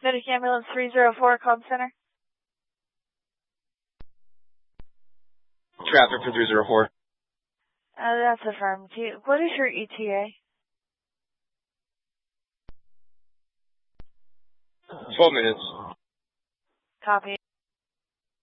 Medic Ambulance 304, call center. Traffic for 304. That's affirmed. What is your ETA? 12 minutes. Copy.